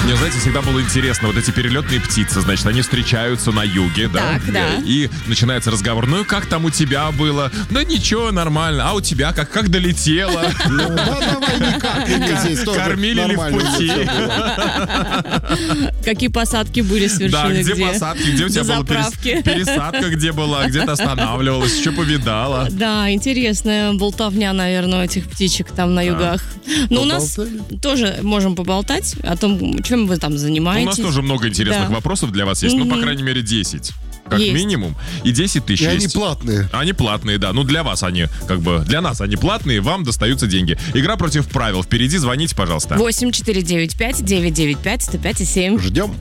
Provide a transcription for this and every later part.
Мне, знаете, всегда было интересно, вот эти перелетные птицы, значит, они встречаются на юге, да? Так, да. И начинается разговор, ну и как там у тебя было? Ну ничего, нормально. А у тебя как долетело? Ну, да, давай никак. И мне здесь тоже Кормили ли в нормально пути? всё было. Какие посадки были с Да, вершины? где посадки, где у тебя была заправки. пересадка, где была, где ты останавливалась, что повидала? Да, интересная болтовня, наверное, у этих птичек там на югах. Но у нас Поболтали? тоже можем поболтать о том, чем вы там У занимаетесь. нас тоже много интересных Да. вопросов для вас есть, ну, по крайней мере, 10. Как Есть. минимум. И 10 тысяч И они есть. платные. Они платные, да. Ну, для вас они, для нас они платные, вам достаются деньги. Игра против правил. Впереди звоните, пожалуйста. 8495-995-105-7. Ждем.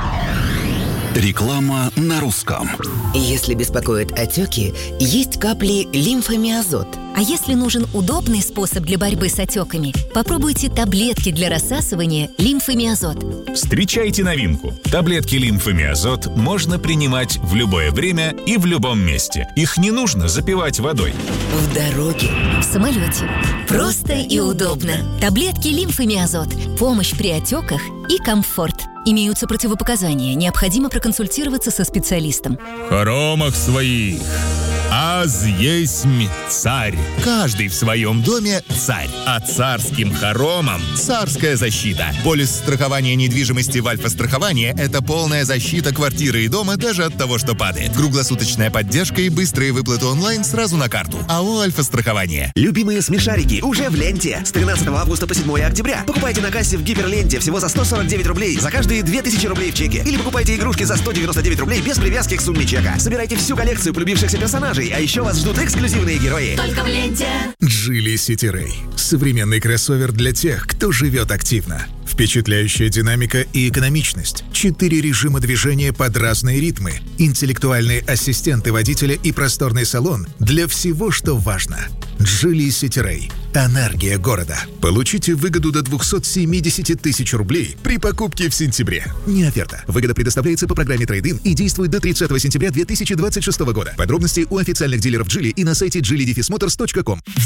Реклама на русском. Если беспокоят отеки, есть капли лимфомиазот. А если нужен удобный способ для борьбы с отеками, попробуйте таблетки для рассасывания лимфомиазот. Встречайте новинку. Таблетки лимфомиазот можно принимать в любое время и в любом месте. Их не нужно запивать водой. В дороге. В самолете. Просто и удобно. Таблетки лимфомиазот. Помощь при отеках и комфорт. Имеются противопоказания. Необходимо проконсультироваться со специалистом. В хоромах своих аз есмь царь. Каждый в своем доме царь. А царским хоромам царская защита. Полис страхования недвижимости в Альфа-страховании – это полная защита квартиры и дома даже от того, что падает. Круглосуточная поддержка и быстрые выплаты онлайн сразу на карту. АО «Альфа-страхование». Любимые смешарики уже в ленте. С 13 августа по 7 октября. Покупайте на кассе в гиперленте всего за 149 рублей за каждые 2000 рублей в чеке. Или покупайте игрушки за 199 рублей без привязки к сумме чека. Собирайте всю коллекцию полюбившихся персонажей, а еще вас ждут эксклюзивные герои. Только в ленте. Geely City Ray. Современный кроссовер для тех, кто живет активно. Впечатляющая динамика и экономичность. 4 режима движения под разные ритмы. Интеллектуальные ассистенты водителя и просторный салон для всего, что важно. Geely City Ray. Энергия города. Получите выгоду до 270 тысяч рублей при покупке в сентябре. Не оферта. Выгода предоставляется по программе Trade-in и действует до 30 сентября 2026 года. Подробности у официальных дилеров Geely и на сайте geely-motors.com.